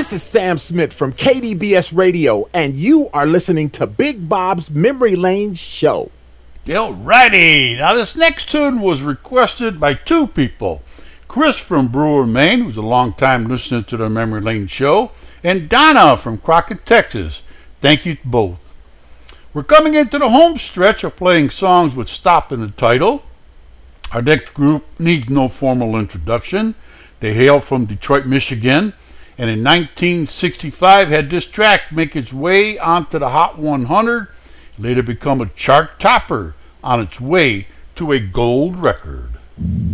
This is Sam Smith from KDBS Radio, and you are listening to Big Bob's Memory Lane Show. Alrighty, now this next tune was requested by two people. Chris from Brewer, Maine, who's a long-time listener to the Memory Lane Show, and Donna from Crockett, Texas. Thank you to both. We're coming into the home stretch of playing songs with stop in the title. Our next group needs no formal introduction. They hail from Detroit, Michigan, and in 1965 had this track make its way onto the Hot 100, later become a chart topper on its way to a gold record.